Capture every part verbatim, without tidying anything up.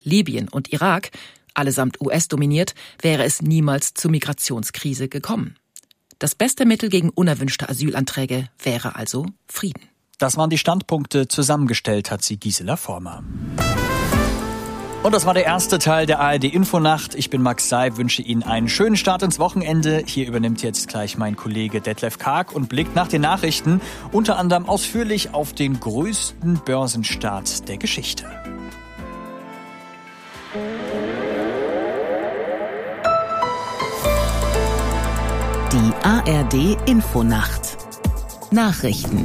Libyen und Irak, allesamt U S-dominiert, wäre es niemals zur Migrationskrise gekommen. Das beste Mittel gegen unerwünschte Asylanträge wäre also Frieden. Das waren die Standpunkte. Zusammengestellt hat sie Gisela Vormer. Und das war der erste Teil der A R D-Infonacht. Ich bin Max Seib, wünsche Ihnen einen schönen Start ins Wochenende. Hier übernimmt jetzt gleich mein Kollege Detlef Karg und blickt nach den Nachrichten, unter anderem ausführlich auf den größten Börsenstart der Geschichte. Die A R D-Infonacht. Nachrichten.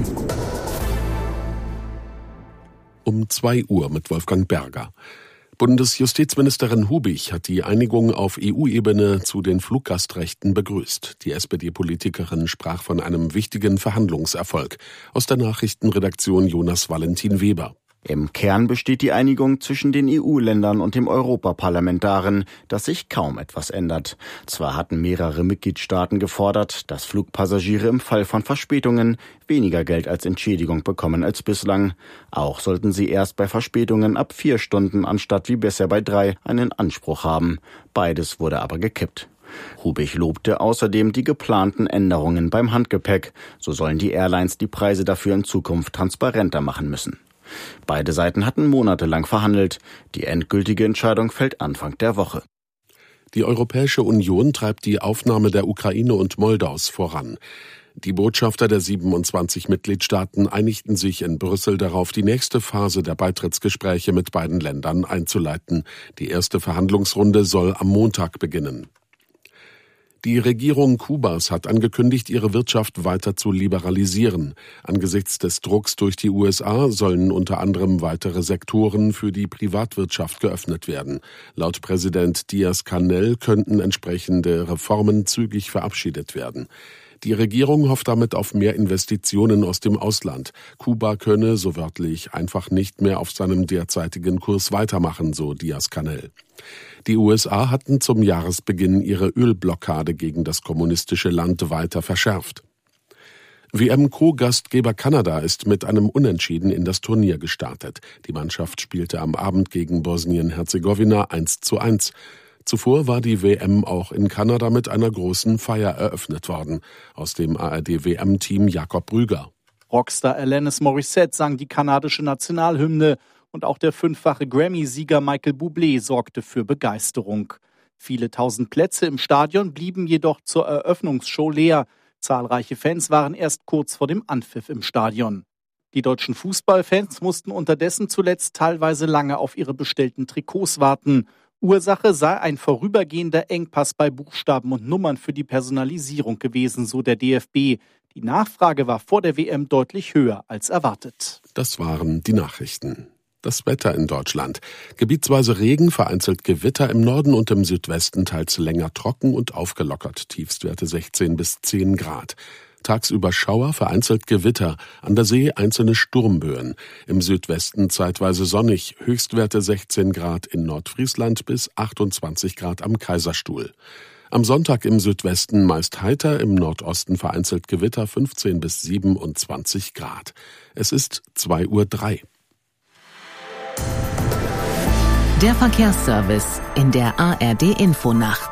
Um zwei Uhr mit Wolfgang Berger. Bundesjustizministerin Hubich hat die Einigung auf E U-Ebene zu den Fluggastrechten begrüßt. Die S P D-Politikerin sprach von einem wichtigen Verhandlungserfolg. Aus der Nachrichtenredaktion Jonas Valentin Weber. Im Kern besteht die Einigung zwischen den E U-Ländern und dem Europaparlament darin, dass sich kaum etwas ändert. Zwar hatten mehrere Mitgliedstaaten gefordert, dass Flugpassagiere im Fall von Verspätungen weniger Geld als Entschädigung bekommen als bislang. Auch sollten sie erst bei Verspätungen ab vier Stunden anstatt wie bisher bei drei einen Anspruch haben. Beides wurde aber gekippt. Hubich lobte außerdem die geplanten Änderungen beim Handgepäck. So sollen die Airlines die Preise dafür in Zukunft transparenter machen müssen. Beide Seiten hatten monatelang verhandelt. Die endgültige Entscheidung fällt Anfang der Woche. Die Europäische Union treibt die Aufnahme der Ukraine und Moldaus voran. Die Botschafter der siebenundzwanzig Mitgliedstaaten einigten sich in Brüssel darauf, die nächste Phase der Beitrittsgespräche mit beiden Ländern einzuleiten. Die erste Verhandlungsrunde soll am Montag beginnen. Die Regierung Kubas hat angekündigt, ihre Wirtschaft weiter zu liberalisieren. Angesichts des Drucks durch die U S A sollen unter anderem weitere Sektoren für die Privatwirtschaft geöffnet werden. Laut Präsident Díaz-Canel könnten entsprechende Reformen zügig verabschiedet werden. Die Regierung hofft damit auf mehr Investitionen aus dem Ausland. Kuba könne, so wörtlich, einfach nicht mehr auf seinem derzeitigen Kurs weitermachen, so Díaz-Canel. Die U S A hatten zum Jahresbeginn ihre Ölblockade gegen das kommunistische Land weiter verschärft. W M-Co-Gastgeber Kanada ist mit einem Unentschieden in das Turnier gestartet. Die Mannschaft spielte am Abend gegen Bosnien-Herzegowina eins zu eins. Zuvor war die W M auch in Kanada mit einer großen Feier eröffnet worden. Aus dem A R D-W M-Team Jakob Brüger. Rockstar Alanis Morissette sang die kanadische Nationalhymne und auch der fünffache Grammy-Sieger Michael Bublé sorgte für Begeisterung. Viele tausend Plätze im Stadion blieben jedoch zur Eröffnungsshow leer. Zahlreiche Fans waren erst kurz vor dem Anpfiff im Stadion. Die deutschen Fußballfans mussten unterdessen zuletzt teilweise lange auf ihre bestellten Trikots warten. Ursache sei ein vorübergehender Engpass bei Buchstaben und Nummern für die Personalisierung gewesen, so der D F B. Die Nachfrage war vor der W M deutlich höher als erwartet. Das waren die Nachrichten. Das Wetter in Deutschland. Gebietsweise Regen, vereinzelt Gewitter im Norden und im Südwesten, teils länger trocken und aufgelockert. Tiefstwerte sechzehn bis zehn Grad. Tagsüber Schauer, vereinzelt Gewitter, an der See einzelne Sturmböen. Im Südwesten zeitweise sonnig, Höchstwerte sechzehn Grad in Nordfriesland bis achtundzwanzig Grad am Kaiserstuhl. Am Sonntag im Südwesten meist heiter, im Nordosten vereinzelt Gewitter fünfzehn bis siebenundzwanzig Grad. Es ist zwei Uhr drei. Der Verkehrsservice in der A R D-Infonacht.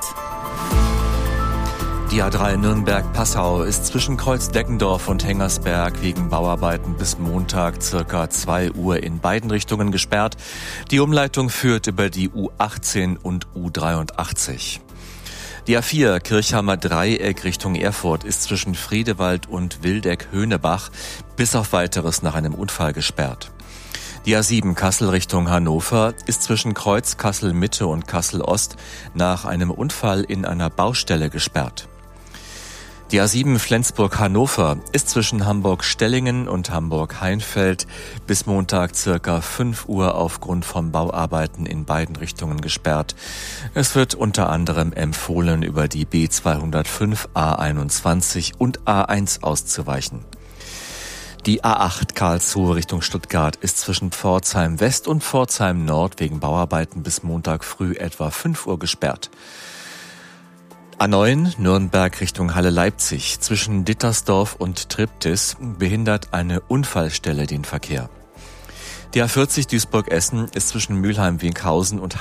Die A drei Nürnberg-Passau ist zwischen Kreuzdeckendorf und Hengersberg wegen Bauarbeiten bis Montag circa zwei Uhr in beiden Richtungen gesperrt. Die Umleitung führt über die U achtzehn und U dreiundachtzig. Die A vier Kirchheimer Dreieck Richtung Erfurt ist zwischen Friedewald und Wildeck-Höhnebach bis auf Weiteres nach einem Unfall gesperrt. Die A sieben Kassel Richtung Hannover ist zwischen Kreuz Kassel-Mitte und Kassel-Ost nach einem Unfall in einer Baustelle gesperrt. Die A sieben Flensburg-Hannover ist zwischen Hamburg-Stellingen und Hamburg-Heinfeld bis Montag circa fünf Uhr aufgrund von Bauarbeiten in beiden Richtungen gesperrt. Es wird unter anderem empfohlen, über die B zweihundertfünf, A einundzwanzig und A eins auszuweichen. Die A acht Karlsruhe Richtung Stuttgart ist zwischen Pforzheim West und Pforzheim Nord wegen Bauarbeiten bis Montag früh etwa fünf Uhr gesperrt. A neun Nürnberg Richtung Halle-Leipzig zwischen Dittersdorf und Triptis behindert eine Unfallstelle den Verkehr. Die A vierzig Duisburg-Essen ist zwischen Mülheim-Winkhausen und